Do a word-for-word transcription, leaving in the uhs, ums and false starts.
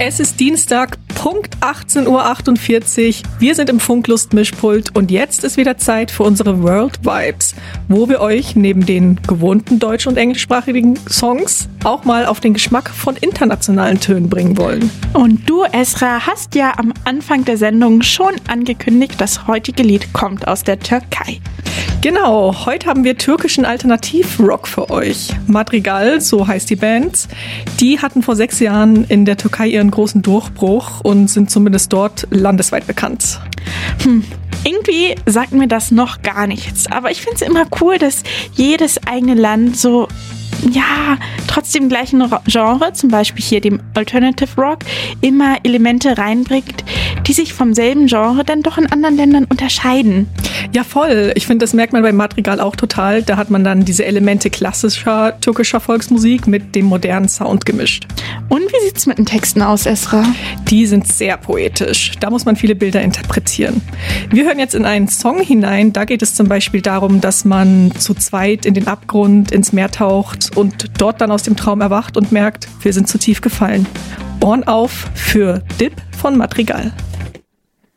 Es ist Dienstag, Punkt achtzehn Uhr achtundvierzig. Wir sind im Funklust-Mischpult und jetzt ist wieder Zeit für unsere World Vibes, wo wir euch neben den gewohnten deutsch- und englischsprachigen Songs auch mal auf den Geschmack von internationalen Tönen bringen wollen. Und du, Esra, hast ja am Anfang der Sendung schon angekündigt, das heutige Lied kommt aus der Türkei. Genau, heute haben wir türkischen Alternativ-Rock für euch. Madrigal, so heißt die Band, die hatten vor sechs Jahren in der Türkei ihren großen Durchbruch und sind zumindest dort landesweit bekannt. Hm. Irgendwie sagt mir das noch gar nichts, aber ich finde es immer cool, dass jedes eigene Land so, ja, trotz dem gleichen Genre, zum Beispiel hier dem Alternative Rock, immer Elemente reinbringt, die sich vom selben Genre dann doch in anderen Ländern unterscheiden. Ja, voll. Ich finde, das merkt man bei Madrigal auch total. Da hat man dann diese Elemente klassischer türkischer Volksmusik mit dem modernen Sound gemischt. Und wie sieht's mit den Texten aus, Esra? Die sind sehr poetisch. Da muss man viele Bilder interpretieren. Wir hören jetzt in einen Song hinein. Da geht es zum Beispiel darum, dass man zu zweit in den Abgrund, ins Meer taucht und dort dann aus dem Traum erwacht und merkt, wir sind zu tief gefallen. Ohren auf für Dip von Madrigal.